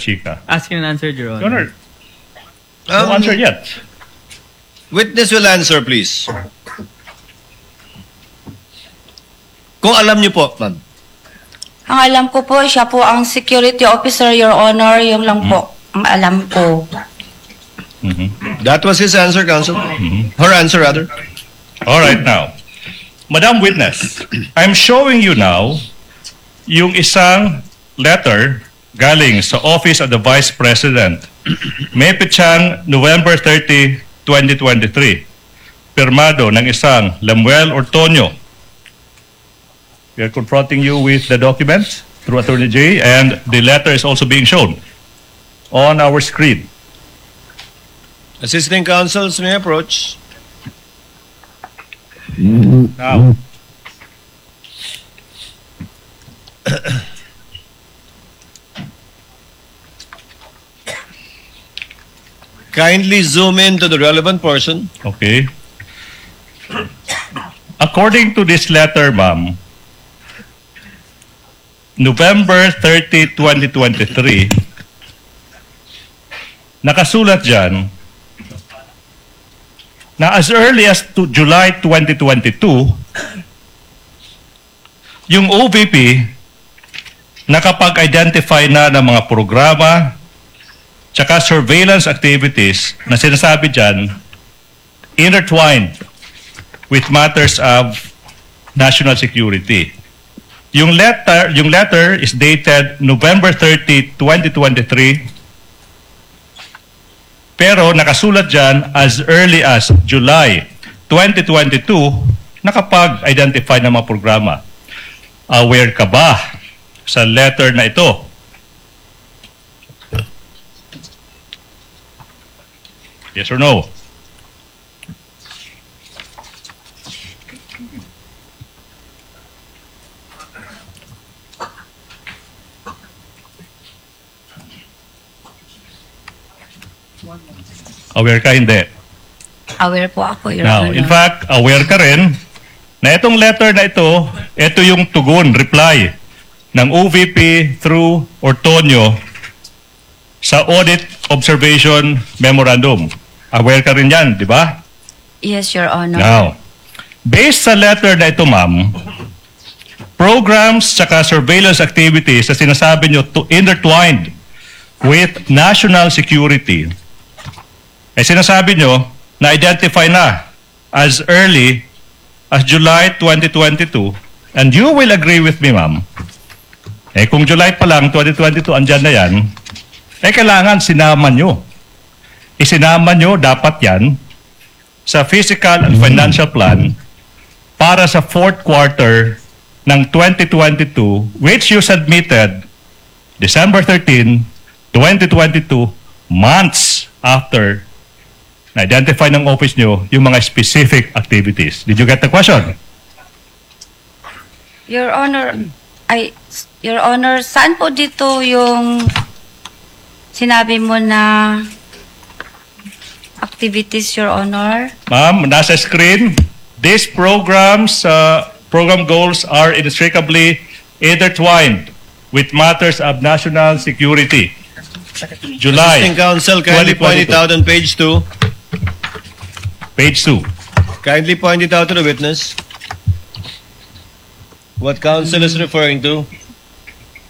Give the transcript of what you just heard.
Chica. Ask and answer, Your Your Honor. Honor, no answer yet. Witness will answer, please. Kung alam niyo po, ma'am. Ang alam ko po, siya po ang security officer, Your Honor. Yung lang po ang alam ko. That was his answer, counsel. Her answer, rather. All right, now. Madam Witness, I'm showing you now yung isang letter galing sa Office of the Vice President. May pitsang November 30, 2023. Pirmado ng isang Lemuel Ortonio. We are confronting you with the documents through Attorney J, and the letter is also being shown on our screen. Assisting counsels may approach. Now, Kindly zoom in to the relevant portion. okay. According to this letter, ma'am, November 30, 2023, nakasulat dyan na as early as to July 2022, yung OVP nakapag-identify na ng mga programa tsaka surveillance activities na sinasabi dyan intertwined with matters of national security. Yung letter is dated November 30, 2023, pero nakasulat dyan as early as July 2022, nakapag-identify ng mga programa. Aware ka ba sa letter na ito? Yes or no? Aware ka, hindi? Aware po ako, Your Now, Honor. in fact, aware ka rin na itong letter na ito yung tugon, reply ng OVP through Ortonio sa Audit Observation Memorandum. Aware ka rin yan, di ba? Yes, Your Honor. Now, based sa letter na ito, ma'am, programs tsaka surveillance activities na sinasabi nyo to intertwined with national security, ay sinasabi nyo na identify na as early as July 2022, and you will agree with me, ma'am, kung July pa lang, 2022, andyan na yan, kailangan sinama nyo. Isinama nyo dapat yan sa physical and financial plan para sa fourth quarter ng 2022, which you submitted December 13, 2022, months after na-identify ng office nyo yung mga specific activities. Did you get the question? Your Honor, Your Honor, saan po dito yung sinabi mo na activities, Your Honor? Ma'am, nasa screen, these programs, program goals are inextricably intertwined with matters of national security. July Assisting counsel, kindly point it 2022. out on page 2. Page 2. Kindly point it out to the witness. What counsel is referring to.